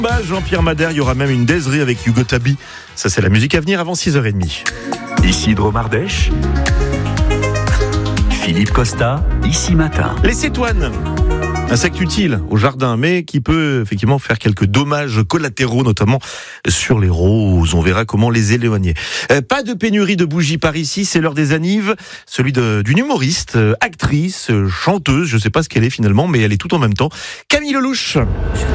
Jean-Pierre Madère, il y aura même une déserie avec Hugo Tabi. Ça, c'est la musique à venir avant 6h30. Isidro Mardèche, Philippe Costa, ici matin. Les cétoines, insecte utile au jardin, mais qui peut effectivement faire quelques dommages collatéraux, notamment sur les roses. On verra comment les éloigner. Pas de pénurie de bougies par ici, c'est l'heure des annives. Celui d'une humoriste, actrice, chanteuse, je ne sais pas ce qu'elle est finalement, mais elle est tout en même temps. Camille Lelouch.